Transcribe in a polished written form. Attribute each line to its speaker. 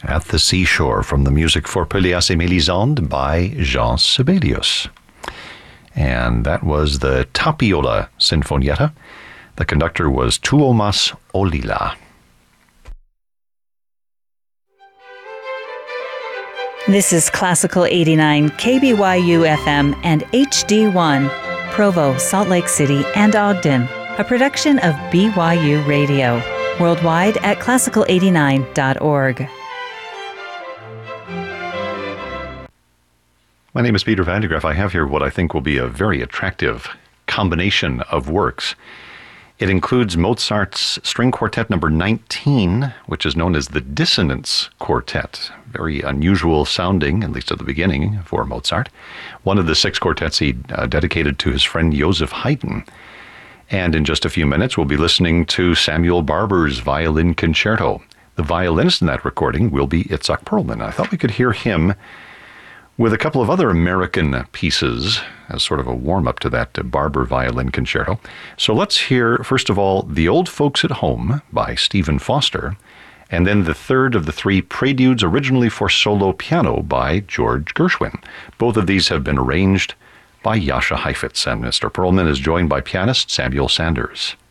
Speaker 1: At the Seashore from the music for Pelléas et Mélisande by Jean Sibelius. And that was the Tapiola Sinfonietta. The conductor was Tuomas Olila.
Speaker 2: This is Classical 89, KBYU FM and HD1, Provo, Salt Lake City, and Ogden, a production of BYU Radio, worldwide at classical89.org.
Speaker 1: My name is Peter Van de Graaff. I have here what I think will be a very attractive combination of works. It includes Mozart's String Quartet number 19, which is known as the Dissonance Quartet. Very unusual sounding, at least at the beginning, for Mozart. One of the 6 quartets he dedicated to his friend Joseph Haydn. And in just a few minutes, we'll be listening to Samuel Barber's Violin Concerto. The violinist in that recording will be Itzhak Perlman. I thought we could hear him with a couple of other American pieces as sort of a warm-up to that Barber Violin Concerto. So let's hear, first of all, The Old Folks at Home by Stephen Foster, and then the third of the 3 preludes originally for solo piano by George Gershwin. Both of these have been arranged by Jascha Heifetz, and Mr. Perlman is joined by pianist Samuel Sanders.